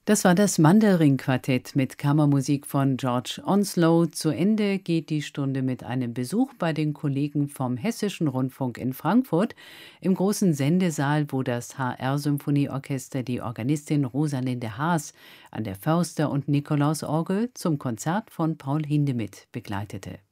Das war das Mandarin-Quartett mit Kammermusik von George Onslow. Zu Ende geht die Stunde mit einem Besuch bei den Kollegen vom Hessischen Rundfunk in Frankfurt im großen Sendesaal, wo das HR-Symphonieorchester die Organistin Rosalinde Haas an der Förster- und Nikolausorgel zum Konzert von Paul Hindemith begleitete.